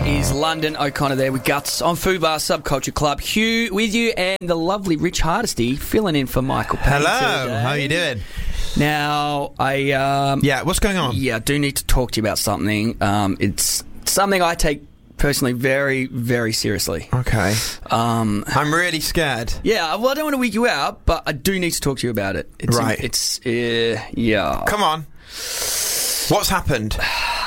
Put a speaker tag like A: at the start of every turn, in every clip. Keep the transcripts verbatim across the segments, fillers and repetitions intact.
A: is London O'Connor there with Guts on Fubar Subculture Club. Hugh with you and the lovely Rich Hardesty filling in for Michael Payne.
B: Hello,
A: today.
B: how are you doing?
A: Now, I... Um,
B: yeah, what's going on?
A: Yeah, I do need to talk to you about something. Um, it's something I take personally very, very seriously.
B: Okay.
A: Um,
B: I'm really scared.
A: Yeah, well, I don't want to weak you out, but I do need to talk to you about it. It's,
B: right.
A: It's, uh, yeah.
B: Come on. What's happened?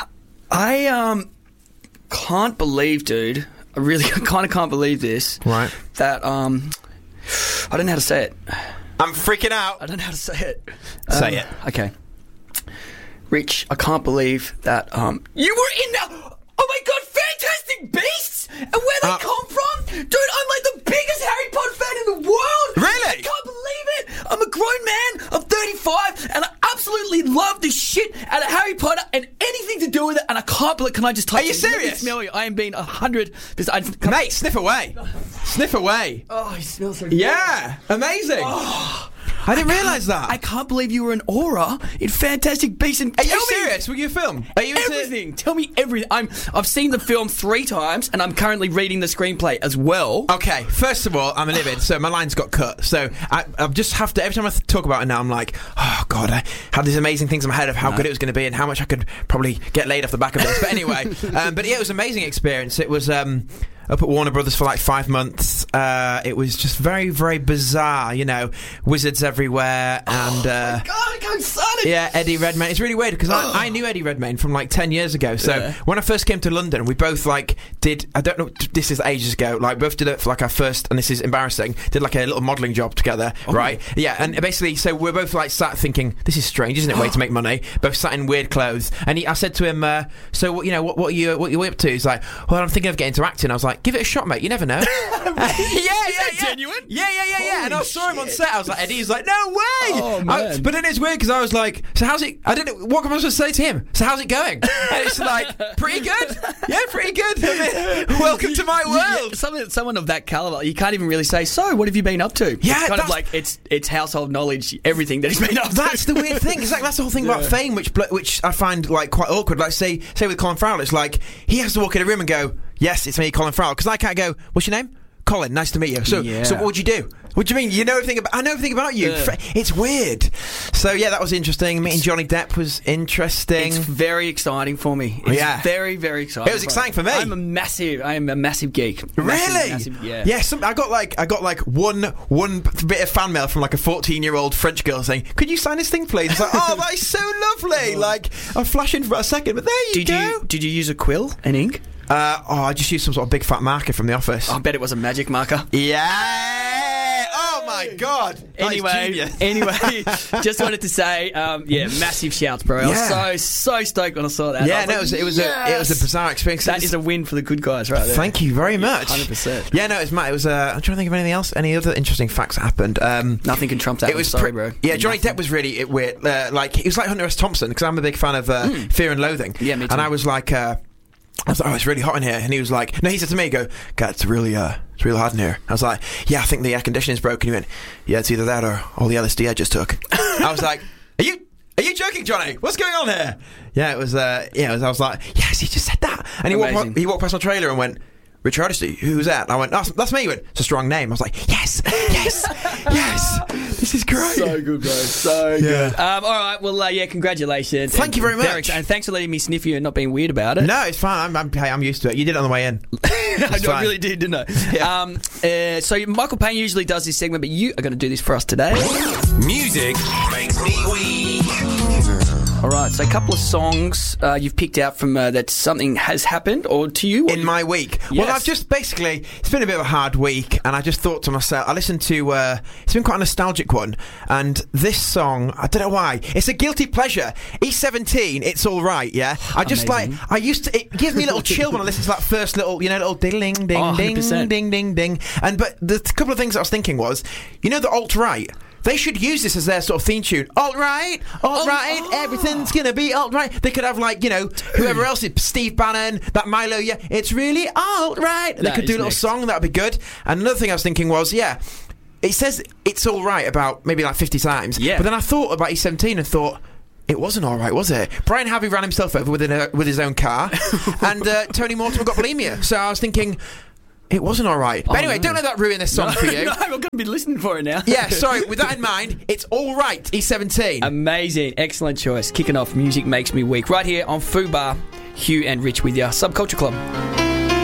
A: I, um... can't believe, dude. I really kind of can't believe this.
B: Right.
A: That, um... I don't know how to say it.
B: I'm freaking out.
A: I don't know how to say it.
B: Say
A: um,
B: it.
A: Okay. Rich, I can't believe that, um... you were in the... Oh my god, Fantastic Beasts! And where they
B: uh,
A: come from? Dude, I'm like the biggest Harry Potter fan in the world!
B: Really?
A: I can't believe it! I'm a grown man, I'm thirty-five, and I absolutely love the shit out of Harry Potter and anything to do with it, and I can't believe... Can I just touch
B: Are you
A: it? Let me
B: serious?
A: smell you. I am being a hundred...
B: Mate, sniff away. Sniff away.
A: Oh, he smells so good.
B: Yeah, amazing.
A: Oh.
B: I didn't realise that.
A: I can't believe you were an aura in Fantastic Beasts. And
B: Are
A: tell
B: you
A: me
B: serious? Were you a film? Are you into
A: everything? Tell me everything. I'm. I've seen the film three times, and I'm currently reading the screenplay as well.
B: Okay, first of all, I'm a livid, so my lines got cut. So I, I just have to. Every time I talk about it now, I'm like, oh god, I had these amazing things in my head of how no. good it was going to be and how much I could probably get laid off the back of this. But anyway, um, but yeah, it was an amazing experience. It was. Um, Up at Warner Brothers for like five months. Uh, it was just very, very bizarre, you know, wizards everywhere, and uh,
A: oh my god, I'm excited.
B: Yeah, Eddie Redmayne. It's really weird because
A: oh.
B: I, I knew Eddie Redmayne from like ten years ago. So
A: yeah.
B: when I first came to London, we both like did. I don't know. This is ages ago. Like both did it for like our first, and this is embarrassing. Did like a little modelling job together, oh. right? Yeah, and basically, so we're both like sat thinking, this is strange, isn't it? Way to make money. Both sat in weird clothes, and he, I said to him, uh, so what, you know, what, what are you, what are you up to? He's like, well, I'm thinking of getting into acting. I was like, give it a shot, mate. You never know. uh, yeah, yeah, yeah.
A: Genuine?
B: Yeah, yeah, yeah, yeah.
A: Holy
B: and I saw him on
A: shit.
B: set. I was like, Eddie. He's like, no way.
A: Oh, man.
B: I, but then it's weird because I was like, so how's it? I didn't. What am I supposed to say to him? So how's it going? And it's like, pretty good. Yeah, pretty good. I mean, welcome to my world.
A: Yeah, someone, someone of that caliber, you can't even really say. So, what have you been up to?
B: Yeah,
A: it's kind
B: that's,
A: of like it's it's household knowledge. Everything that he's been up to.
B: That's the weird thing. Exactly. That's the whole thing
A: yeah.
B: about fame, which which I find like quite awkward. Like say say with Colin Farrell, it's like he has to walk in a room and go, yes, it's me, Colin Farrell, because I can't go, what's your name? Colin, nice to meet you. So,
A: yeah.
B: so what would you do? What do you mean? You know everything about? I know everything about you.
A: Yeah.
B: It's weird. So yeah, that was interesting. Meeting Johnny Depp was interesting.
A: It's very exciting for me. It's
B: yeah,
A: very very exciting.
B: It was exciting for me.
A: I'm a massive. I am a massive geek.
B: Really?
A: Massive, massive, yeah.
B: Yeah. Some, I got like I got like one one bit of fan mail from like a fourteen year old French girl saying, "Could you sign this thing, please?" It's like, oh, that is so lovely. Like I'm flashing for a second, but there you
A: did
B: go.
A: You, did you use a quill and ink?
B: Uh, oh, I just used some sort of big fat marker from the office.
A: I bet it was a magic marker.
B: Yeah. Oh my god.
A: Anyway, anyway, just wanted to say, um, yeah, massive shouts, bro. I was
B: Yeah.
A: so so stoked when I saw that.
B: Yeah,
A: was
B: no,
A: like,
B: it was it was,
A: yes!
B: a, it was a bizarre experience.
A: That is a win for the good guys, right there.
B: Thank you very much.
A: Hundred percent.
B: Yeah, no, it's Matt. It was. Uh, I'm trying to think of anything else. Any other interesting facts that happened? Um,
A: Nothing can trump that.
B: It was
A: sorry,
B: pre-
A: bro.
B: Yeah, Johnny
A: Nothing.
B: Depp was really it, weird. Uh, like he was like Hunter S. Thompson because I'm a big fan of uh,
A: mm.
B: Fear and Loathing.
A: Yeah, me too.
B: And I was like. Uh, I was like, oh, it's really hot in here. And he was like, no, he said to me, go, God, it's really, uh, it's really hot in here. I was like, yeah, I think the air conditioning's broken. He went, yeah, it's either that or all the L S D I just took. I was like, are you, are you joking, Johnny? What's going on here? Yeah, it was, uh, yeah, it was, I was like, yes, he just said that. And he walked, past, he walked past my trailer and went, Rich Hardesty, who's that? And I went, that's, that's me. He went, it's a strong name. I was like, yes, yes, yes. This is great.
A: So good, bro. So
B: yeah.
A: good. Um, all right. Well, uh, yeah, congratulations.
B: Thank
A: and
B: you very much.
A: Derek, and thanks for letting me sniff you and not being weird about it.
B: No, it's fine. I'm, I'm, hey, I'm used to it. You did it on the way in.
A: I, know, I really did, didn't I?
B: Yeah.
A: Um, uh, so Michael Payne usually does this segment, but you are going to do this for us today.
C: Music makes me weak.
A: All right, so a couple of songs uh, you've picked out from uh, that something has happened, or to you?
B: In my week.
A: Yes.
B: Well, I've just basically, it's been a bit of a hard week, and I just thought to myself, I listened to, uh, it's been quite a nostalgic one, and this song, I don't know why, it's a guilty pleasure. E seventeen, It's All Right, yeah? I just
A: Amazing.
B: like, I used to, it gives me a little chill when I listen to that first little, you know, little ding, ding, ding,
A: Oh,
B: ding,
A: one hundred percent.
B: ding, ding, ding. And, but the couple of things I was thinking was, you know, the alt-right? They should use this as their sort of theme tune. Alt right, alt right,
A: oh.
B: everything's gonna be alt right. They could have like, you know, whoever else is Steve Bannon, that Milo, yeah, it's really alt right. They
A: That
B: could do a
A: is
B: little
A: next.
B: song, that'd be good. And another thing I was thinking was, yeah, it says it's all right about maybe like fifty times.
A: Yeah.
B: But then I thought about E seventeen and thought, It wasn't all right, was it? Brian Harvey ran himself over with, an, uh, with his own car, and uh, Tony Mortimer got bulimia. So I was thinking, it wasn't all right. But
A: oh,
B: anyway,
A: no.
B: don't let that ruin this song
A: no,
B: for you.
A: No, I'm going to be listening for it now.
B: Yeah, sorry. With that in mind, it's all right. He's seventeen.
A: Amazing, excellent choice. Kicking off, Music Makes Me Weak, right here on Fubar. Hugh and Rich with you, Subculture Club.